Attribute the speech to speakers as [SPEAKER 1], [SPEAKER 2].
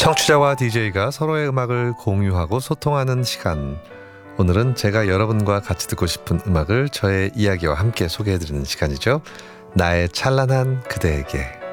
[SPEAKER 1] 청취자와 DJ가 서로의 음악을 공유하고 소통하는 시간. 오늘은 제가 여러분과 같이 듣고 싶은 음악을 저의 이야기와 함께 소개해드리는 시간이죠. 나의 찬란한 그대에게.